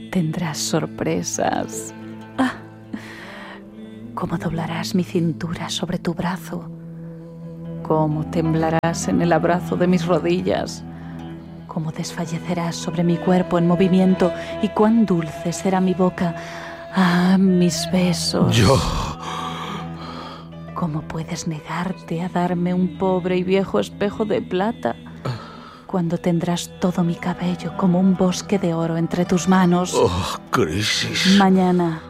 tendrás sorpresas. Ah, cómo doblarás mi cintura sobre tu brazo, cómo temblarás en el abrazo de mis rodillas, cómo desfallecerás sobre mi cuerpo en movimiento y cuán dulce será mi boca. Ah, mis besos. ¿Cómo puedes negarte a darme un pobre y viejo espejo de plata cuando tendrás todo mi cabello como un bosque de oro entre tus manos? Oh, Crisis. Mañana